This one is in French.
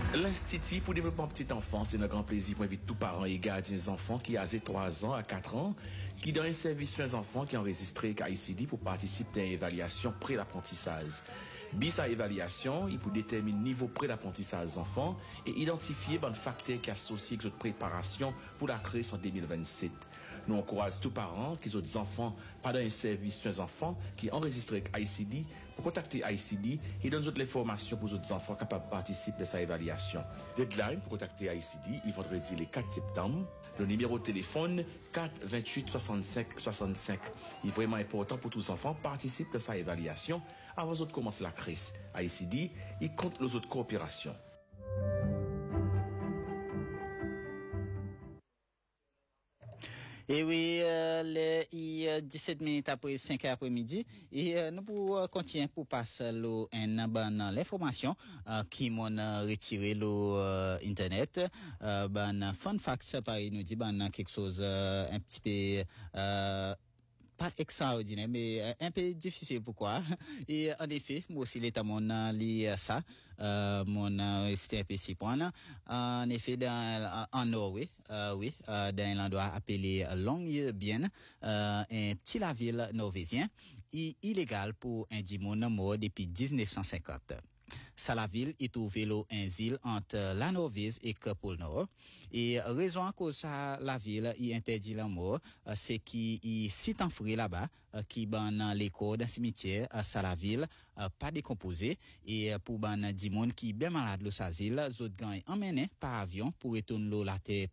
L'Institut pour le développement petite enfance, c'est un grand plaisir pour inviter tous parents et gardiens des enfants qui âgés 3 ans à 4 ans, qui donnent un service aux enfants qui ont enregistré KICD pour participer à une évaluation pré-l'apprentissage. Bis à évaluation, il peut déterminer le niveau pré-l'apprentissage des enfants et identifier les facteurs qui associent avec votre préparation pour la création en 2027. Nous encourageons tous parents qui ont des enfants pas dans un service aux enfants qui enregistrent avec ICD pour contacter ICD et donner les informations pour les autres enfants capables de participer à cette évaluation. Deadline pour contacter ICD, il vendredi le 4 septembre. Le numéro de téléphone 4 28 65 65. Il est vraiment important pour tous les enfants de participer à cette évaluation avant de commencer la crise. ICD, il compte les autres coopérations. Et oui, il 17 minutes après 5 heures après-midi, et nous pour continuer pour passer l'information qui m'ont retiré internet. Fun facts, pareil, nous dit quelque chose un petit peu pas extraordinaire, mais un peu difficile. Pourquoi? Et en effet, moi aussi, l'état mon lit ça, c'était un peu si point. En effet, en Norvège, oui, dans l'endroit appelé Longyearbyen, un petit la ville norvégien, illégal pour un dimon mort depuis 1950. Ça, la ville est trouvée un île entre la Norvège et le pôle Nord. Et raison à cause ça, la ville y interdit la mort, c'est qu'il site en frais là-bas, qui ban les corps d'un cimetière, ça la ville, pas décomposé. Et pour ban 10 monde qui bien malade le sa île, autres gang emmené par avion pour retourner la terre